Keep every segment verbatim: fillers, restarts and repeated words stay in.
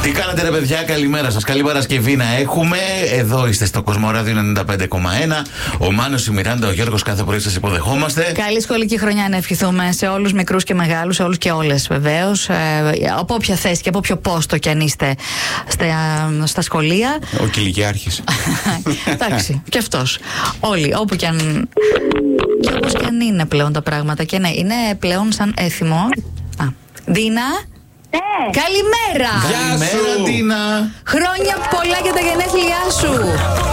Τι κάνετε, ρε παιδιά, καλημέρα σας. Καλή Παρασκευή να έχουμε. Εδώ είστε στο Κοσμοράδιο ενενήντα πέντε κόμμα ένα. Ο Μάνος, η Μιράντα, ο Γιώργος, κάθε πρωί σας υποδεχόμαστε. Καλή σχολική χρονιά να ευχηθούμε σε όλους, μικρούς και μεγάλους, σε όλους και όλες βεβαίως. Ε, από όποια θέση και από όποιο πόστο κι αν είστε στα, στα σχολεία. Ο κηλικιάρχης. Εντάξει, και αυτός. Όλοι, όπου κι αν. Και όπως κι αν είναι πλέον τα πράγματα. Και ναι, είναι πλέον σαν έθιμο. Α, Δίνα. Ναι. Καλημέρα! Καλημέρα, Τίνα! Χρόνια πολλά για τα γενέθλιά σου!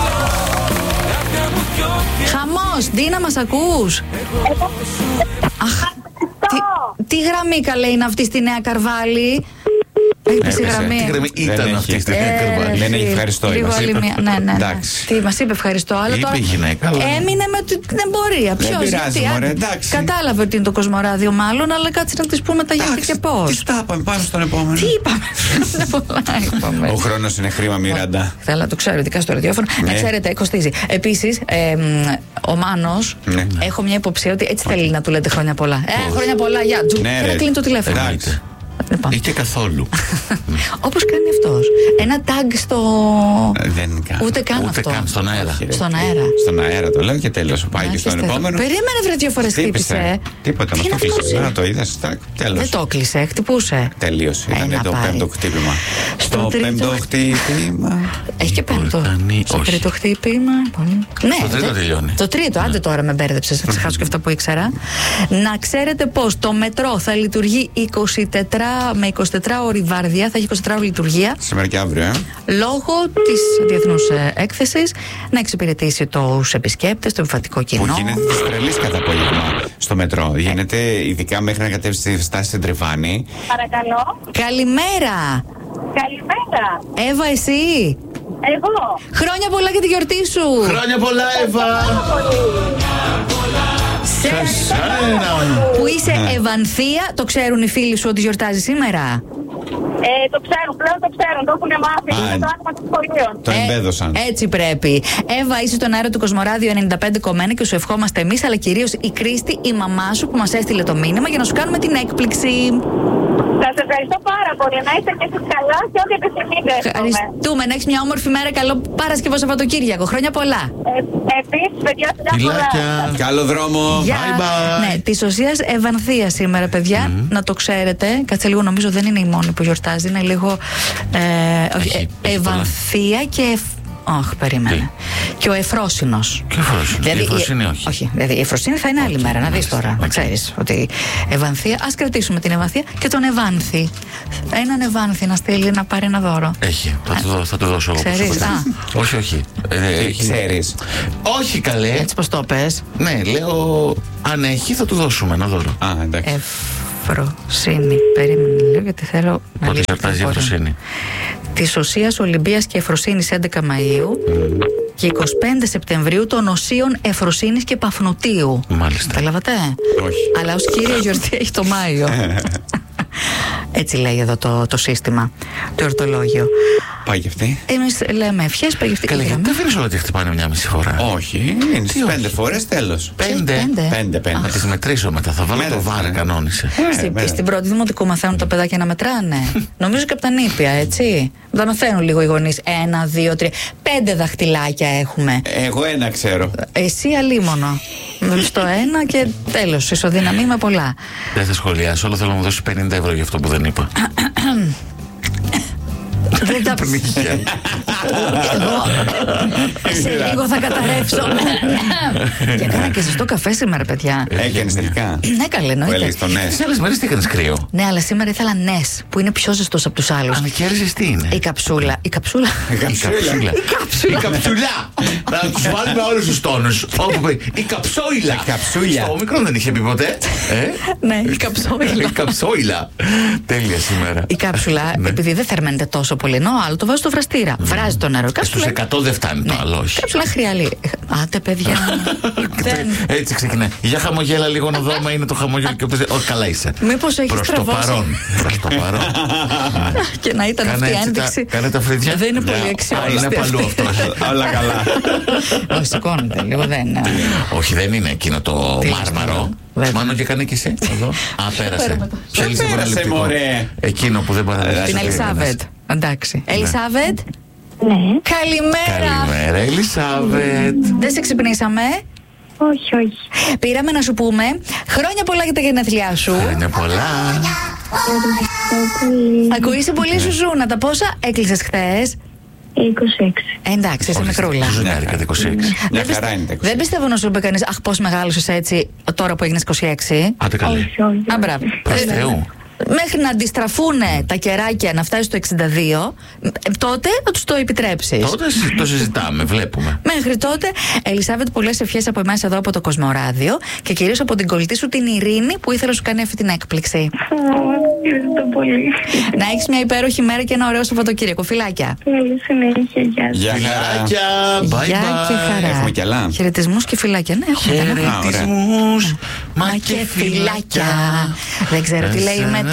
Χαμός! Ντίνα, μας ακούς? Αχ, τι, τι γραμμή καλέ είναι αυτή στη Νέα Καρβάλη? Έχει η γραμμή. Τι γραμμή ήταν αυτή στη Νέα Καρβάλη? Δεν έχει ευχαριστώ. Λίγο άλλη μία. Ναι, ναι, ναι. Τι μας είπε ευχαριστώ. Αλλά είπε τώρα η γυναίκα, αλλά... έμεινε με την πορεία. Ποιος, γιατί? Κατάλαβε ότι είναι το Κοσμοράδιο μάλλον, αλλά κάτσε να της πούμε τα γιατί και πώς. Τι τα είπαμε, πάμε στον επόμενο. Τι είπαμε? Πολλά είπαμε. Ο χρόνος είναι χρήμα, Μιράντα. Θέλω να το ξέρω, ειδικά στο ραδιόφωνο. Να ξέρετε, κοστίζει. Επίσης, ο Μάνος, έχω μια υποψία ότι έτσι θέλει να του λέτε χρόνια πολλά. Ε, χρόνια πολλά, γεια. Θέλω να κλείνει το τηλέφωνο. Ή και καθόλου. Όπως κάνει αυτός. Ένα tag στο. Δεν κάνει. Ούτε καν Ούτε αυτό. καν στον αέρα. Στον αέρα. Στον αέρα το λέω και τέλος. Πάει και στον επόμενο. Περίμενε, βρε, δύο φορές χτύπησε. Τίποτα, μας το κλείσε. Να το είδες. Τέλος. Δεν το κλείσε, χτυπούσε. Τελείωσε. Ήταν το πέμπτο χτύπημα. Στο πέμπτο χτύπημα. Έχει και πέμπτο. Στο τρίτο χτύπημα. Ναι, το τρίτο τελειώνει. Το τρίτο, άντε τώρα με μπέρδεψες. Θα ξεχάσω και αυτά που ήξερα. Να ξέρετε πως το μετρό θα λειτουργεί είκοσι τέσσερα με εικοσιτετράωρη βάρδια, θα έχει εικοσιτετράωρη λειτουργία. Σήμερα και αύριο, ε. Λόγω της διεθνούς έκθεσης να εξυπηρετήσει τους επισκέπτες, το εμφαντικό κοινό. Που γίνεται τη τρελή κατά απόγευμα στο μετρό. Γίνεται ειδικά μέχρι να κατέβει στη στάση στην Τριφάνη. Παρακαλώ. Καλημέρα. Καλημέρα. Εύα, εσύ? Εγώ. Χρόνια πολλά για τη γιορτή σου. Χρόνια πολλά, Εύα. Σε σένα. Που είσαι Ευανθία, το ξέρουν οι φίλοι σου ότι γιορτάζει σήμερα? Ε, το ξέρουν, πλέον το ξέρουν, το έχουν μάθει. Είναι το άνοιγμα των σχολείων. Το εμπέδωσαν. Ε, έτσι πρέπει. Εύα, είσαι στον αέρα του Κοσμοράδιο ενενήντα πέντε κόμμα ένα και σου ευχόμαστε εμείς, αλλά κυρίως η Κρίστη, η μαμά σου, που μας έστειλε το μήνυμα για να σου κάνουμε την έκπληξη. Σας ευχαριστώ πάρα πολύ. Να είστε και εσείς καλά και ό,τι επιθυμείτε. Ευχαριστούμε. Να έχεις μια όμορφη μέρα. Καλό Παρασκευό Σαββατοκύριακο. Χρόνια πολλά. Ε, Επίσης, παιδιά, πολλά. Καλό δρόμο. Bye bye. Ναι, της Οσίας Ευανθία σήμερα, παιδιά. Mm. Να το ξέρετε. Κάτσε λίγο, νομίζω δεν είναι η μόνη που γιορτάζει. Είναι λίγο. Ε, έχει, ε, Ευανθία και. Όχι, περίμενε. Και ο Εφρόσινος. Και ο Εφρόσινος. Δηλαδή, η Εφροσύνη όχι. Όχι, δηλαδή η Εφροσύνη θα είναι άλλη μέρα. Να δεις τώρα. Να ξέρεις ότι Ευανθία. Ας κρατήσουμε την Ευανθία και τον Ευάνθη. Έναν Ευάνθη να στείλει να πάρει ένα δώρο. Έχει. Θα του δω, θα το δώσω εγώ. Ξέρεις. Όχι, όχι. Ε, ξέρεις. Όχι, καλέ. Έτσι πως το πες. Ναι, λέω. Αν έχει, θα του δώσουμε ένα δώρο. Α, εντάξει. Εφροσύνη. Περίμενε λίγο γιατί θέλω. Πότε γιορτάζει η Εφροσύνη? Της Οσίας Ολυμπίας και Εφροσύνης έντεκα Μαΐου mm. και εικοστή πέμπτη Σεπτεμβρίου των Οσίων Εφροσύνης και Παφνωτίου. Μάλιστα. Καταλαβατε? Όχι. Αλλά ως κύρια γιορτή έχει το Μάιο. Έτσι λέει εδώ το, το σύστημα, το εορτολόγιο. Πάει και αυτή. Εμείς λέμε ευχές, πάει και αυτή. Καλή, γιατί δεν φαίνεις όλα ότι χτυπάνε μια μισή φορά? Όχι, είναι στις πέντε φορές τέλος. Πέντε. Πέντε, πέντε. Να τις μετρήσω μετά, θα βάλω το βάρ, κανόνισε. Στην, στην πρώτη δημοτικού μαθαίνουν τα παιδάκια να μετράνε. Νομίζω και από τα νήπια, έτσι. Τα μαθαίνουν λίγο οι γονείς. Ένα, δύο, τρία. Πέντε δαχτυλάκια έχουμε. Εγώ ένα ξέρω. Εσύ αλίμονο. Στο ένα και τέλος. Ισοδυναμεί με πολλά. Δεν θα σχολιάσω, αλλά θέλω να μου δώσει πενήντα ευρώ για αυτό που δεν είπα. Δεν τα πνίγια. Εγώ σε λίγο θα καταρρεύσω. Και έκανα και ζεστό καφέ σήμερα, παιδιά. Έκανες τελικά? Ναι, καλέ, εννοείται. Σε άλλες μέρες τι έκανες κρύο? Ναι, αλλά σήμερα ήθελα νες, που είναι πιο ζεστός από τους άλλους. Ανακαίρεσες τι είναι? Η καψούλα. Η καψούλα. Η καψούλα. Η καψούλα. Να τους βάλουμε όλους τους τόνους. Η καψόιλα. Στο μικρό δεν είχε πει ποτέ. Ναι, η καψόιλα. Η καψόιλα. Τέλεια σήμερα. Η κάψουλα, επειδή δεν θερμαίνεται τόσο πολύ, ενώ άλλο το βάζει στο βραστήρα. Βράζει το νερό. Στους εκατό δεν φτάνει το άλλο, όχι. Κάψουλα χρειαλεί. Άτε, παιδιά. Έτσι ξεκινάει. Για χαμογέλα λίγο να δω, μα είναι το χαμόγελο και όποτε. Όχι, καλά είσαι. Μήπως έχεις προς το παρόν. Προς το παρόν. Και να ήταν αυτή η ένδειξη. Κάνε τα φρύδια. Δεν είναι πολύ αξιόλογη. Είναι παλού αυτό. Όλα καλά. Όχι, σηκώνεται λίγο, δεν. Όχι, δεν είναι εκείνο το μάρμαρο. Μάνο και κάνει και εσύ εδώ. Α, πέρασε. Πέρασε, μωρέ. Εκείνο που δεν παραδέχεται. Την Ελισάβετ. Εντάξει. Ελισάβετ. Ναι. Καλημέρα. Καλημέρα, Ελισάβετ. Δεν σε ξυπνήσαμε. Όχι, όχι. Πήραμε να σου πούμε χρόνια πολλά για τα γενέθλιά σου. Είναι πολλά. Ακούγεσαι πολύ ζουζούνατα. Πόσα έκλεισες χθες? είκοσι έξι. Εντάξει, είσαι μικρούλα. Ζουνιάρικα τα είκοσι έξι. Μια χαρά είναι τα είκοσι έξι. Δεν πιστεύω να σου είπε κανείς, αχ, πώς μεγάλωσες έτσι τώρα που έγινες είκοσι έξι. Άντε καλή. Όχι, όχι. Α, μπράβο. Προς Θεού. Μέχρι να αντιστραφούν τα κεράκια να φτάσει στο εξήντα δύο, ε, τότε θα τους το επιτρέψεις. Τότε το συζητάμε, βλέπουμε. Μέχρι τότε, Ελισάβετ, πολλές ευχές από εμάς εδώ από το Κοσμοράδιο και κυρίως από την κολλητή σου την Ειρήνη που ήθελε να σου κάνει αυτή την έκπληξη. Ευχαριστώ πολύ. Να έχεις μια υπέροχη μέρα και ένα ωραίο Σαββατοκύριακο. Φιλάκια. Καλή συνέχεια. Γεια σας. Γεια χαρά. Φιλάκια, bye Γεια και bye. χαρά. Έχουμε κι άλλα. Χαιρετισμούς και φιλάκια. Ναι, έχουμε κι άλλα. Χαιρετισμούς, μα και φιλάκια. Δεν ξέρω τι λέει μετά.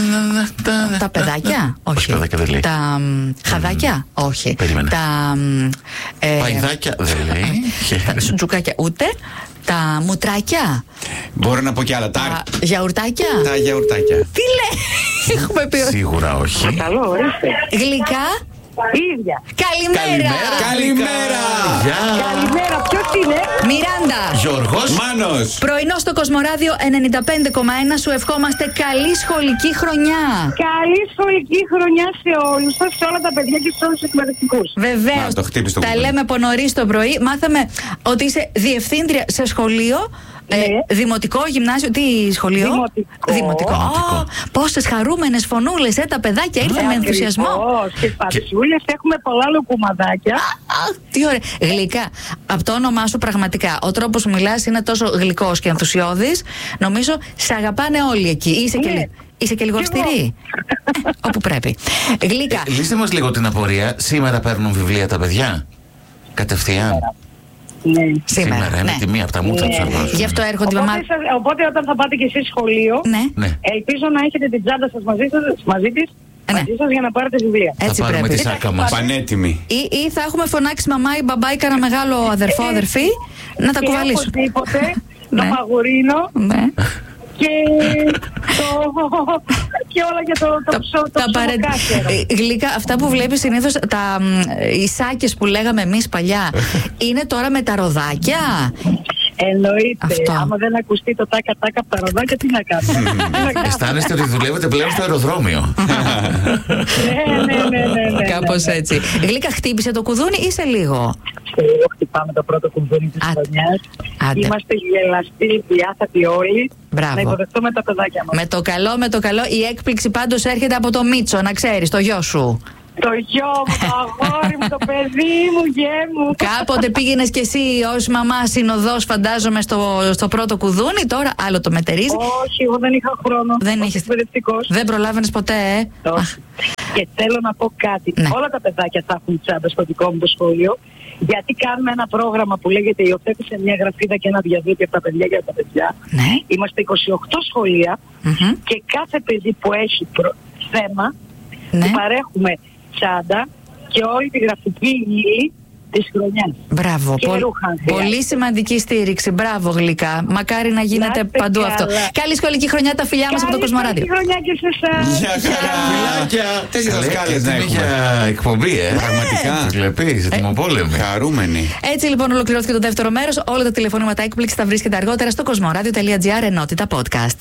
Τα παιδάκια, όχι. παιδάκια δεν λέει. Τα μ, χαδάκια, όχι. Περίμενε. Τα μ, ε, Παϊδάκια δεν λέει. τα σουτζουκάκια ούτε. Τα μουτράκια. Μπορώ να πω κι άλλα. Τα Τα, γιαουρτάκια. τα γιαουρτάκια. Τι λέει. Έχουμε πει. Σίγουρα όχι. Καλό, ορίστε. Γλυκά. Ίδια. Καλημέρα. Καλημέρα. Γεια. Καλημέρα, ποιος είναι? Μιράντα. Γιώργος. Μάνος. Πρωινό στο Κοσμοράδιο ενενήντα πέντε κόμμα ένα. Σου ευχόμαστε καλή σχολική χρονιά. Καλή σχολική χρονιά σε όλους σας, σε όλα τα παιδιά και σε όλους τους εκπαιδευτικούς. Βεβαίως. Να, το χτύπησε το Τα κουμπί. λέμε από νωρίς το πρωί. Μάθαμε ότι είσαι διευθύντρια σε σχολείο. Ναι. Ε, δημοτικό, γυμνάσιο, τι σχολείο? Δημοτικό. Δημοτικό. Δημοτικό. Ω, πόσες χαρούμενες φωνούλες, ε, τα παιδάκια ήρθαν με ενθουσιασμό. Ακριβώς. Και σπατσούλες, έχουμε πολλά λουκουμαδάκια. Αχ, τι ωραία. Γλυκά. Από το όνομά σου πραγματικά. Ο τρόπος που μιλάς είναι τόσο γλυκός και ενθουσιώδης. Νομίζω σε αγαπάνε όλοι εκεί. Είσαι, και, Ναι. λι- είσαι και λίγο Κι εγώ. αυστηρή. Ε, όπου πρέπει. Γλυκά. Ε, Λύστε μας λίγο την απορία. Σήμερα παίρνουν βιβλία τα παιδιά. Κατευθείαν. Ναι. Σήμερα. είναι ναι. τη μία από τα μούτρα Ναι. τους αρπάζουν. Γι' αυτό έρχονται οι Οπότε, μαμά. σας- οπότε όταν θα πάτε και εσείς σχολείο, Ναι. Ναι. ελπίζω να έχετε την τσάντα σας μαζί, σας, μαζί της, Ναι. μαζί σας για να πάρετε βιβλία. Θα Έτσι πάρουμε πρέπει. τη σάκα μας. Πανέτοιμη. Ή, ή θα έχουμε φωνάξει μαμά ή μπαμπά ή κανένα μεγάλο αδερφό, αδερφή να τα Και κουβαλήσουν. οπωσδήποτε το Ναι. μαγουρίνο Ναι. και, το, και όλα για το, το, Τα, ψω, το τα απαραίτητα. ψωμοκάσερο. Ε, Γλυκά, αυτά που βλέπεις συνήθως, τα, μ, οι σάκες που λέγαμε εμείς παλιά, είναι τώρα με τα ροδάκια. Εννοείται. Αυτό. Άμα δεν ακουστεί το τάκα τάκα από τα ροδάκια, τι να κάνουμε. Τι να κάνουμε. Αισθάνεστε ότι δουλεύετε πλέον στο αεροδρόμιο. Ναι, ναι, ναι, ναι, ναι. Κάπως έτσι. Γλυκά, χτύπησε το κουδούνι ή σε λίγο? Σε λίγο χτυπάμε το πρώτο κουμπί της Άντε. χρονιάς. Άντε. Είμαστε γελαστοί, διάθετοι όλοι. Μπράβο. Να υποδεχτούμε τα παιδάκια μας. Με το καλό, με το καλό. Η έκπληξη πάντως έρχεται από το Μίτσο, να ξέρεις, το γιο σου. Το γιο μου, το αγόρι μου, το παιδί μου, γέ μου. Κάποτε πήγαινες κι εσύ ως μαμά συνοδός, φαντάζομαι, στο, στο πρώτο κουδούνι. Τώρα άλλο το μετερίζει. Όχι, εγώ δεν είχα χρόνο. Δεν Ως είχες. εκπαιδευτικός. Δεν προλάβαινες ποτέ, ε. Όχι. Και θέλω να πω κάτι. Ναι. Όλα τα παιδάκια θα έχουν τσάντα στο δικό μου το σχολείο. Γιατί κάνουμε ένα πρόγραμμα που λέγεται Υιοθέτησε μια γραφίδα και ένα διαδίκτυο από τα παιδιά για τα παιδιά. Ναι. Είμαστε είκοσι οκτώ σχολεία Μμμ. και κάθε παιδί που έχει προ- θέμα Ναι. του παρέχουμε τσάντα και όλη τη γραφική ύλη της χρονιάς. Μπράβο. Και Πολ- ρούχα, αν χρειάζεται. πολύ σημαντική στήριξη. Μπράβο, Γλυκά. Μακάρι να γίνεται Να είστε παντού καλά. αυτό. Καλή σχολική χρονιά, τα φιλιά μας από το Καλή Κοσμοράδιο. καλή χρονιά και σε εσάς. Γεια χαρά. Φιλάκια. Τέτοιες Καλέ, δασκάλες να έτοιμοι έχουμε. για εκπομπή, ε. Πραγματικά. Τους βλέπεις, ετοιμοπόλεμοι. Χαρούμενοι. Έτσι λοιπόν ολοκληρώθηκε το δεύτερο μέρος. Όλα τα τηλεφωνήματα έκπληξη θα βρίσκεται αργότερα στο κοσμοράδιο.gr ενότητα podcast.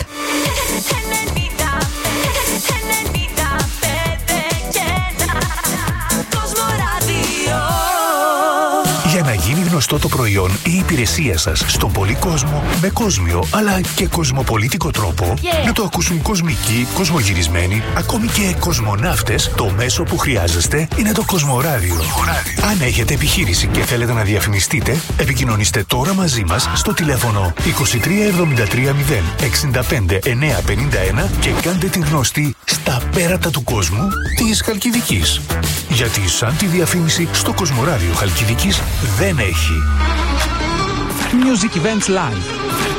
Για να γίνει γνωστό το προϊόν ή η υπηρεσία σας στον πολύ κόσμο, με κόσμιο αλλά και κοσμοπολίτικο τρόπο, να το ακούσουν κοσμικοί, κοσμογυρισμένοι, ακόμη και κοσμοναύτες, το μέσο που χρειάζεστε είναι το Κοσμοράδιο. Αν έχετε επιχείρηση και θέλετε να διαφημιστείτε, επικοινωνήστε τώρα μαζί μας στο τηλέφωνο είκοσι τρία εβδομήντα τρία μηδέν εξήντα πέντε εννιακόσια πενήντα ένα και κάντε την γνωστή στα πέρατα του κόσμου της Χαλκιδικής. Γιατί σαν τη διαφήμιση στο Κοσμοράδιο Χαλκιδικής δεν έχει. Music Events Live.